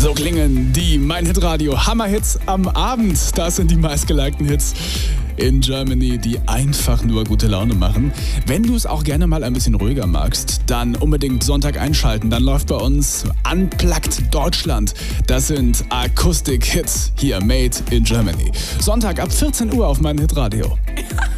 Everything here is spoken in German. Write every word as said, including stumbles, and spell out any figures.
So klingen die Mein Hit Radio Hammerhits am Abend. Das sind die meistgelikten Hits in Germany, die einfach nur gute Laune machen. Wenn du es auch gerne mal ein bisschen ruhiger magst, dann unbedingt Sonntag einschalten. Dann läuft bei uns Unplugged Deutschland. Das sind Akustik-Hits hier, made in Germany. Sonntag ab vierzehn Uhr auf Mein Hit Radio.